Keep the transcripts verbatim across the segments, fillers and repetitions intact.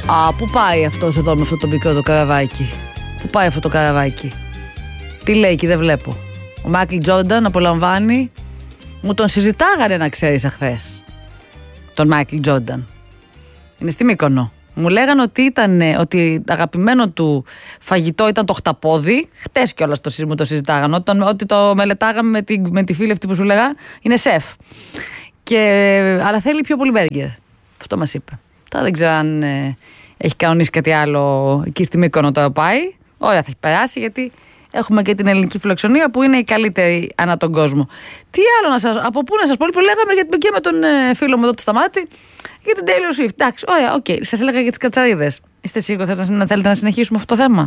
Α, πού πάει αυτός εδώ με αυτό το μικρό το καραβάκι? Πού πάει αυτό το καραβάκι? Τι λέει εκεί, δεν βλέπω. Ο Μάικλ Τζόρνταν απολαμβάνει. Μου τον συζητάγανε, να ξέρεις, αχθές. Τον Μάικλ Τζόρνταν. Είναι στη Μύκονο. Μου λέγανε ότι, ήταν, ότι αγαπημένο του φαγητό ήταν το χταπόδι. Χτες κιόλας το, μου το συζητάγανε. Όταν, ότι το μελετάγαμε με τη, με τη φίλη αυτή που σου λέγα, είναι σεφ. Και, αλλά θέλει πιο πολύ μπέργκερ. Αυτό μας είπε. Τώρα δεν ξέρω αν ε, έχει κανονίσει κάτι άλλο εκεί στη Μύκονο τώρα πάει. Ωραία, θα έχει περάσει, γιατί έχουμε και την ελληνική φιλοξενία που είναι η καλύτερη ανά τον κόσμο. Τι άλλο να σας, από πού να σας πω, που λέγαμε για, και με τον ε, φίλο μου εδώ του Σταμάτη για την Taylor Swift. Εντάξει, ωραία, οκ. Okay. Σας έλεγα για τις κατσαρίδες. Είστε σίγουροι θέλετε να, θέλετε να συνεχίσουμε αυτό το θέμα?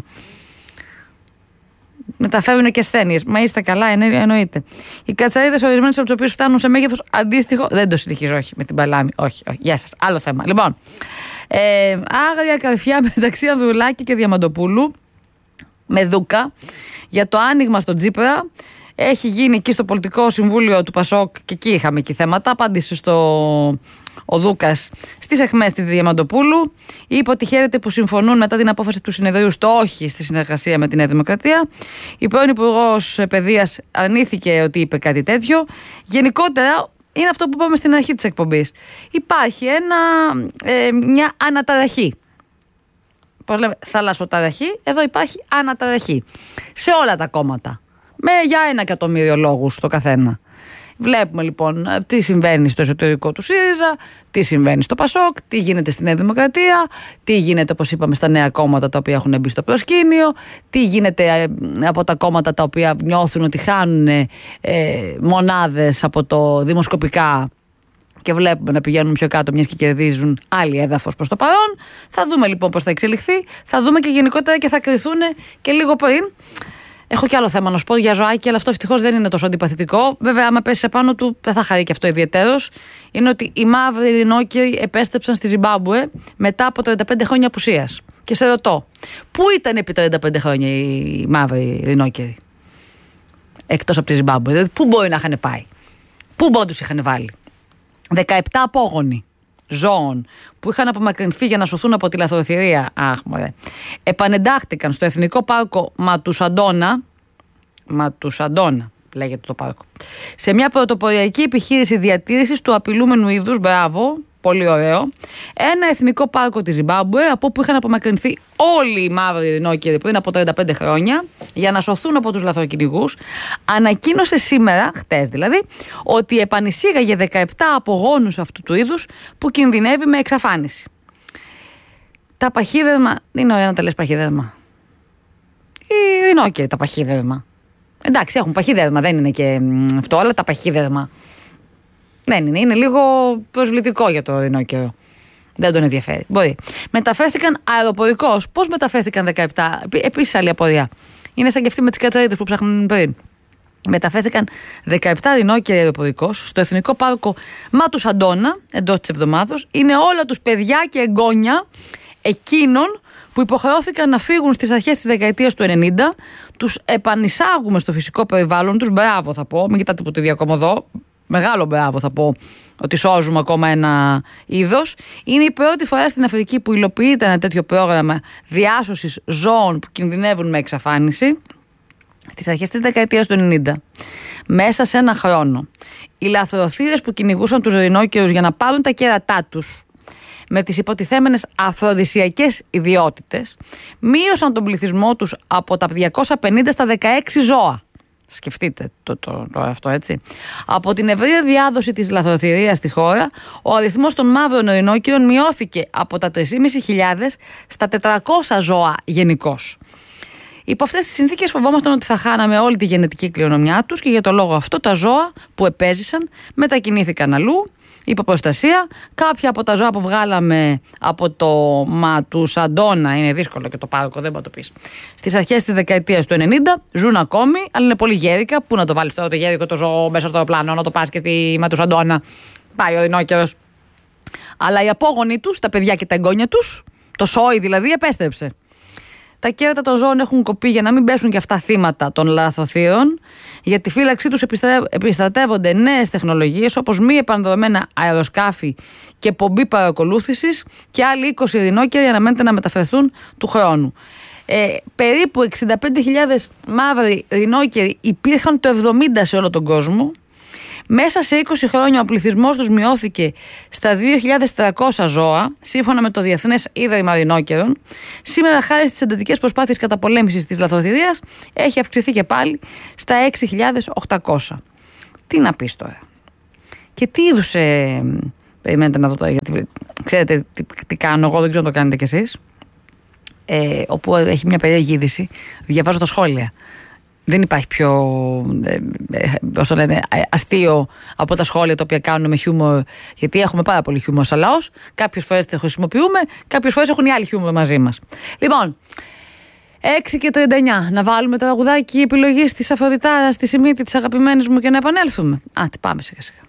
Μεταφέρουν και ασθένειες. Μα είστε καλά, εννοείται. Οι κατσαρίδες, ορισμένες από τις οποίες φτάνουν σε μέγεθος αντίστοιχο. Δεν το συνεχίζω, όχι, με την παλάμη. Όχι, όχι. Γεια σας. Άλλο θέμα. Λοιπόν, ε, άγρια καρφιά μεταξύ Ανδρουλάκη και Διαμαντοπούλου με Δούκα για το άνοιγμα στον Τσίπρα. Έχει γίνει εκεί στο Πολιτικό Συμβούλιο του Πασόκ και εκεί είχαμε και θέματα. Απάντησε στο ο Δούκας στις αιχμές της Διαμαντοπούλου. Είπε ότι χαίρεται που συμφωνούν μετά την απόφαση του συνεδρίου στο όχι στη συνεργασία με τη Νέα Δημοκρατία. Η πρώην Υπουργός Παιδείας αρνήθηκε ότι είπε κάτι τέτοιο. Γενικότερα είναι αυτό που είπαμε στην αρχή της εκπομπής. Υπάρχει ένα, ε, μια αναταραχή. Πώς λέμε, θαλασσοταραχή. Εδώ υπάρχει αναταραχή. Σε όλα τα κόμματα. Με για ένα εκατομμύριο λόγους το καθένα. Βλέπουμε λοιπόν τι συμβαίνει στο εσωτερικό του ΣΥΡΙΖΑ, τι συμβαίνει στο ΠΑΣΟΚ, τι γίνεται στη Νέα Δημοκρατία, τι γίνεται, όπως είπαμε, στα νέα κόμματα τα οποία έχουν μπει στο προσκήνιο, τι γίνεται από τα κόμματα τα οποία νιώθουν ότι χάνουν ε, μονάδες από το δημοσκοπικά και βλέπουμε να πηγαίνουν πιο κάτω, μιας και κερδίζουν άλλη έδαφος προς το παρόν. Θα δούμε λοιπόν πώς θα εξελιχθεί, θα δούμε και γενικότερα και θα κρυθούν και λίγο πριν. Έχω κι άλλο θέμα να σου πω για ζωάκι, αλλά αυτό ευτυχώς δεν είναι τόσο αντιπαθητικό. Βέβαια, άμα πέσει επάνω του, δεν θα χαρεί και αυτό ιδιαιτέρως. Είναι ότι οι μαύροι ρινόκεροι επέστρεψαν στη Ζιμπάμπουε μετά από τριάντα πέντε χρόνια απουσίας. Και σε ρωτώ, πού ήταν επί τριάντα πέντε χρόνια οι μαύροι ρινόκεροι, εκτός από τη Ζιμπάμπουε? Δηλαδή, πού μπορεί να είχαν πάει, πού μπορεί να τους είχαν βάλει? δεκαεπτά απόγονοι ζώων που είχαν απομακρυνθεί για να σωθούν από τη λαθροθυρία, αχ μωρέ, επανεντάχθηκαν στο Εθνικό Πάρκο Ματουσαντόνα, Ματουσαντόνα λέγεται το πάρκο, σε μια πρωτοποριακή επιχείρηση διατήρησης του απειλούμενου είδους. Μπράβο, πολύ ωραίο. Ένα εθνικό πάρκο της Ζιμπάμπουε, από όπου είχαν απομακρυνθεί όλοι οι μαύροι ρινόκεροι πριν από τριάντα πέντε χρόνια για να σωθούν από τους λαθροκυνηγούς, ανακοίνωσε σήμερα, χτες δηλαδή, ότι επανεισήγαγε δεκαεπτά απογόνους αυτού του είδους που κινδυνεύει με εξαφάνιση. Τα παχύδερμα, είναι ωραία να τα λες παχύδερμα. Οι ρινόκεροι τα παχύδερμα. Εντάξει, έχουν παχύδερμα, δεν είναι και αυτό, αλλά τα παχύδερμα δεν είναι, είναι λίγο προσβλητικό για το ρινόκερο. Δεν τον ενδιαφέρει. Μπορεί. Μεταφέρθηκαν αεροπορικώς. Πώς μεταφέρθηκαν δεκαεπτά? Επίσης άλλη απορία. Είναι σαν και αυτοί με τις κατσαρίδες που ψάχνουν πριν. Μεταφέρθηκαν δεκαεπτά ρινόκεροι αεροπορικώς στο Εθνικό Πάρκο Ματουσαντόνα εντός της εβδομάδος. Είναι όλα τους παιδιά και εγγόνια εκείνων που υποχρεώθηκαν να φύγουν στις αρχές της δεκαετίας του ενενήντα. Τους επανεισάγουμε στο φυσικό περιβάλλον τους. Μπράβο, θα πω. Μην κοιτάτε που τη διακομωδώ. Μεγάλο μπράβο, θα πω, ότι σώζουμε ακόμα ένα είδος. Είναι η πρώτη φορά στην Αφρική που υλοποιείται ένα τέτοιο πρόγραμμα διάσωσης ζώων που κινδυνεύουν με εξαφάνιση στις αρχές της δεκαετίας του ενενήντα. Μέσα σε ένα χρόνο, οι λαθροθύρες που κυνηγούσαν τους ρινόκερους για να πάρουν τα κέρατά τους με τις υποτιθέμενες αφροδισιακές ιδιότητες, μείωσαν τον πληθυσμό τους από τα διακόσια πενήντα στα δεκαέξι ζώα. Σκεφτείτε το, το, το αυτό, έτσι. Από την ευρεία διάδοση της λαθροθυρίας στη χώρα, ο αριθμός των μαύρων ρινόκερων μειώθηκε από τα τρεις χιλιάδες πεντακόσια στα τετρακόσια ζώα γενικώς. Υπό αυτές τις συνθήκες φοβόμασταν ότι θα χάναμε όλη τη γενετική κληρονομιά τους και για το λόγο αυτό τα ζώα που επέζησαν μετακινήθηκαν αλλού υπό προστασία. Κάποια από τα ζώα που βγάλαμε από το Ματουσαντόνα, είναι δύσκολο και το πάρκο, δεν μπορώ να το πεις, στις αρχές της δεκαετίας του ενενήντα ζουν ακόμη, αλλά είναι πολύ γέρικα. Πού να το βάλεις τώρα το γέρικο το ζώο μέσα στο πλάνο, να το πας και στη Ματουσαντόνα? Πάει ο ρινόκερος. Αλλά οι απόγονοι τους, τα παιδιά και τα εγγόνια τους, το σόι δηλαδή, επέστρεψε. τα κέρατα των ζώων έχουν κοπεί για να μην πέσουν και αυτά θύματα των λαθοθύρων. Για τη φύλαξή τους επιστρατεύονται νέες τεχνολογίες, όπως μη επανδρομένα αεροσκάφη και πομπή παρακολούθησης, και άλλοι είκοσι ρινόκεροι αναμένεται να μεταφερθούν του χρόνου. Ε, περίπου εξήντα πέντε χιλιάδες μαύροι ρινόκεροι υπήρχαν το εβδομήντα σε όλο τον κόσμο. Μέσα σε είκοσι χρόνια ο πληθυσμός τους μειώθηκε στα δύο χιλιάδες τριακόσια ζώα, σύμφωνα με το Διεθνές Ίδρυμα Ρινόκερων. Σήμερα, χάρη στις εντατικές προσπάθειες καταπολέμησης της λαθροθυρίας, έχει αυξηθεί και πάλι στα έξι χιλιάδες οκτακόσια. Τι να πεις τώρα? Και τι είδους... Ε, περιμένετε να δω τώρα, γιατί ξέρετε τι, τι κάνω εγώ, δεν ξέρω αν το κάνετε κι εσείς. Ε, όπου έχει μια περίεργη είδηση, διαβάζω τα σχόλια. Δεν υπάρχει πιο ε, ε, πώς το λένε, αστείο από τα σχόλια τα οποία κάνουν με χιούμορ, γιατί έχουμε πάρα πολύ χιούμορ σαν λαός. Κάποιες φορές τα χρησιμοποιούμε, κάποιες φορές έχουν οι άλλοι χιούμορ μαζί μας. Λοιπόν, έξι και τριάντα εννιά. Να βάλουμε το τραγουδάκι επιλογής της Αφροδιτάρας, στη Σιμίτη της αγαπημένης μου, και να επανέλθουμε. Α, τι πάμε σιγά σιγά.